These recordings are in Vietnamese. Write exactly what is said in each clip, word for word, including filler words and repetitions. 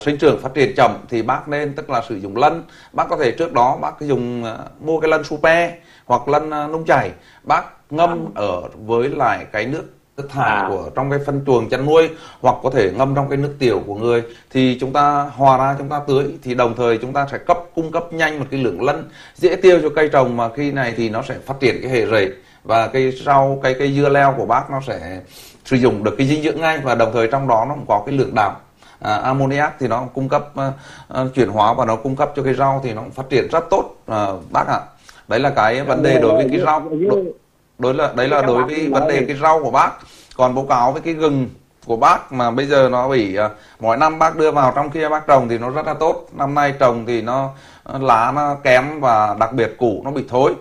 sinh trưởng phát triển chậm thì bác nên tức là sử dụng lân. Bác có thể trước đó bác dùng uh, mua cái lân super hoặc lân uh, nung chảy, bác ngâm ở với lại cái nước nước thải À. của trong cái phân chuồng chăn nuôi, hoặc có thể ngâm trong cái nước tiểu của người, thì chúng ta hòa ra chúng ta tưới, thì đồng thời chúng ta sẽ cấp cung cấp nhanh một cái lượng lân dễ tiêu cho cây trồng, mà khi này thì nó sẽ phát triển cái hệ rễ và cây rau cây cây dưa leo của bác nó sẽ sử dụng được cái dinh dưỡng ngay, và đồng thời trong đó nó cũng có cái lượng đạm à, ammoniac thì nó cung cấp uh, uh, chuyển hóa và nó cung cấp cho cây rau thì nó cũng phát triển rất tốt uh, bác ạ. Đấy là cái vấn đề đối với cái rau, đối, đối là đấy là đối với vấn đề cái rau của bác. Còn báo cáo với cái gừng của bác mà bây giờ nó bị uh, mỗi năm bác đưa vào trong khi bác trồng thì nó rất là tốt, năm nay trồng thì nó uh, lá nó kém và đặc biệt củ nó bị thối.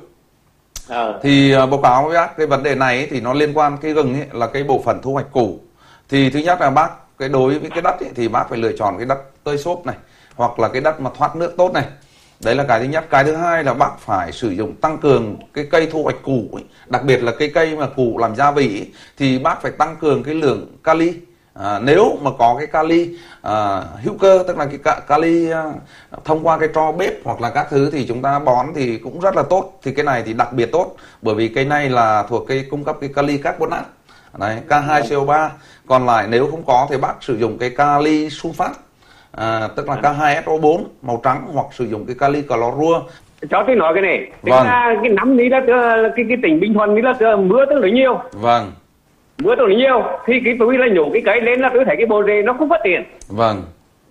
À. Thì uh, báo cáo với bác cái vấn đề này ấy, thì nó liên quan cái gừng ấy, là cái bộ phận thu hoạch củ. Thì thứ nhất là bác cái đối với cái đất ấy, thì bác phải lựa chọn cái đất tơi xốp này, hoặc là cái đất mà thoát nước tốt này. Đấy là cái thứ nhất. Cái thứ hai là bác phải sử dụng tăng cường cái cây thu hoạch củ ấy. Đặc biệt là cái cây mà củ làm gia vị ấy, thì bác phải tăng cường cái lượng kali. À, nếu mà có cái kali à, hữu cơ, tức là cái kali à, thông qua cái tro bếp hoặc là các thứ thì chúng ta bón thì cũng rất là tốt. Thì cái này thì đặc biệt tốt, bởi vì cây này là thuộc cái cung cấp cái kali carbonat. Đấy, K hai C O ba. Còn lại nếu không có thì bác sử dụng cái kali sulfat, à, tức là K hai S O bốn màu trắng, hoặc sử dụng cái kali clorua. Cho tôi nói cái này, vâng. cái, cái năm ní là cái cái tỉnh Bình Thuận ní là mưa tương đối nhiều. Vâng. Mưa tương đối nhiều thì cái tôi là nhổ cái cây lên là tôi thấy cái bộ rễ nó không phát triển. Vâng.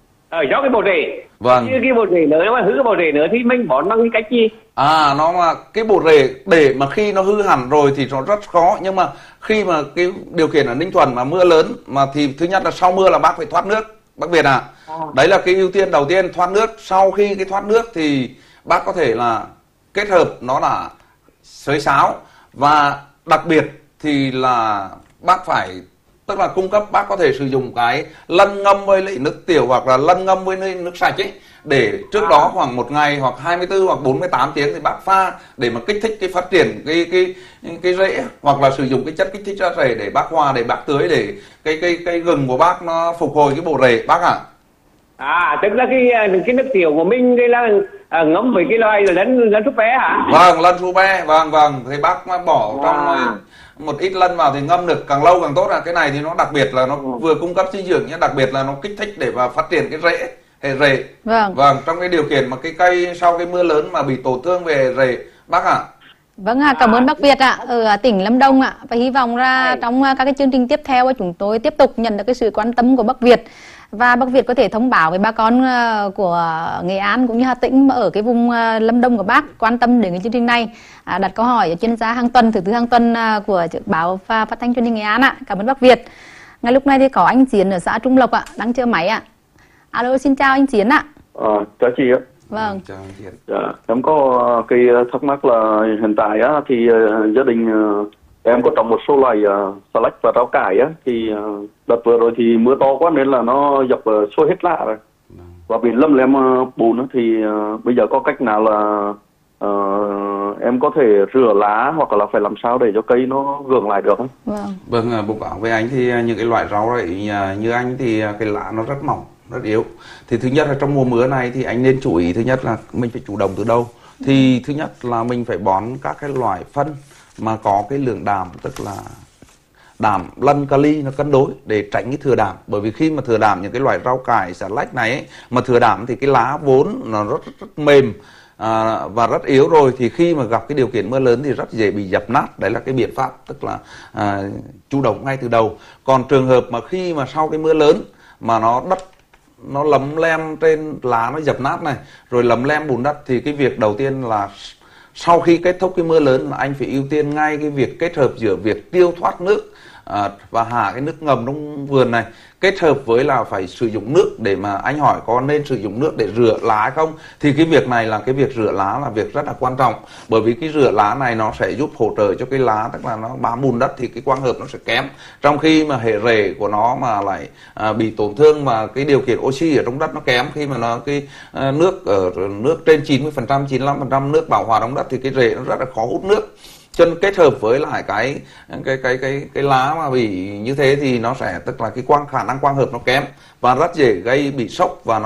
Ở do cái bộ rễ. Vâng. Cái, cái bộ rễ nữa mà hư cái bộ rễ nữa thì mình bón bằng cái cách gì? À, nó mà cái bộ rễ để mà khi nó hư hẳn rồi thì nó rất khó, nhưng mà khi mà cái điều kiện ở Ninh Thuận mà mưa lớn mà thì thứ nhất là sau mưa là bác phải thoát nước, bác Việt ạ. À. À. Đấy là cái ưu tiên đầu tiên, thoát nước. Sau khi cái thoát nước thì bác có thể là kết hợp nó là xới xáo, và đặc biệt thì là bác phải tức là cung cấp, bác có thể sử dụng cái lân ngâm với lại nước tiểu hoặc là lân ngâm với nước sạch ấy, để trước à. đó khoảng một ngày hoặc hai mươi tư hoặc bốn mươi tám tiếng thì bác pha để mà kích thích cái phát triển cái cái cái rễ, hoặc là sử dụng cái chất kích thích ra rễ để bác hòa để bác tưới, để cái cái cái gừng của bác nó phục hồi cái bộ rễ bác ạ. À. à tức là cái cái nước tiểu của mình đây là à, ngâm với cái loài lân lân súp bé hả? Vâng, lân súp bé, vâng vâng thì bác bỏ à. trong một ít lân vào thì ngâm được càng lâu càng tốt. Là cái này thì nó đặc biệt là nó vừa cung cấp dinh dưỡng, nhưng đặc biệt là nó kích thích để mà phát triển cái rễ, hệ rễ. Vâng. Vâng, trong cái điều kiện mà cái cây sau cái mưa lớn mà bị tổn thương về rễ bác ạ. À. Vâng ạ, à, cảm ơn bác Việt ạ, à, ở tỉnh Lâm Đồng ạ. À. Và hy vọng ra trong các cái chương trình tiếp theo chúng tôi tiếp tục nhận được cái sự quan tâm của bác Việt. Và bác Việt có thể thông báo với bà con của Nghệ An cũng như Hà Tĩnh mà ở cái vùng Lâm Đồng của bác quan tâm đến cái chương trình này, à, đặt câu hỏi chuyên gia hàng tuần, thứ tư hàng tuần của báo và phát thanh truyền hình Nghệ An ạ. Cảm ơn bác Việt. Ngay lúc này thì có anh Chiến ở xã Trung Lộc ạ, đang chờ máy ạ. Alo, xin chào anh Chiến ạ. Ờ, chào chị ạ. Vâng. Chào anh Chiến. Dạ, em có cái thắc mắc là hiện tại á thì uh, gia đình uh, em có trồng một số loài uh, xà lách và rau cải á, thì uh, đợt vừa rồi thì mưa to quá nên là nó dập uh, sôi hết lá rồi, và bị lâm lem uh, bùn á, thì uh, bây giờ có cách nào là uh, em có thể rửa lá hoặc là phải làm sao để cho cây nó gượng lại được không? Vâng. Vâng, báo cáo với anh thì những cái loại rau này như anh thì cái lá nó rất mỏng, rất yếu. Thì thứ nhất là trong mùa mưa này thì anh nên chú ý, thứ nhất là mình phải chủ động từ đâu. Thì thứ nhất là mình phải bón các cái loại phân mà có cái lượng đạm, tức là đạm, lân, kali nó cân đối để tránh cái thừa đạm. Bởi vì khi mà thừa đạm những cái loại rau cải, xà lách này ấy, mà thừa đạm thì cái lá vốn nó rất, rất, rất mềm à, và rất yếu rồi, thì khi mà gặp cái điều kiện mưa lớn thì rất dễ bị dập nát. Đấy là cái biện pháp tức là à, chủ động ngay từ đầu. Còn trường hợp mà khi mà sau cái mưa lớn mà nó đất nó lấm lem trên lá, nó dập nát này, rồi lấm lem bùn đất, thì cái việc đầu tiên là sau khi kết thúc cái mưa lớn là anh phải ưu tiên ngay cái việc kết hợp giữa việc tiêu thoát nước à, và hạ cái nước ngầm trong vườn này, kết hợp với là phải sử dụng nước để mà anh hỏi có nên sử dụng nước để rửa lá hay không. Thì cái việc này là cái việc rửa lá là việc rất là quan trọng, bởi vì cái rửa lá này nó sẽ giúp hỗ trợ cho cái lá, tức là nó bám bùn đất thì cái quang hợp nó sẽ kém, trong khi mà hệ rễ của nó mà lại à, bị tổn thương mà cái điều kiện oxy ở trong đất nó kém, khi mà nó cái à, nước ở nước trên chín mươi phần trăm, chín mươi lăm phần trăm nước bảo hòa trong đất thì cái rễ nó rất là khó hút nước. Cho nên kết hợp với lại cái cái cái cái cái lá mà bị như thế thì nó sẽ tức là cái quang khả năng quang hợp nó kém và rất dễ gây bị sốc và nó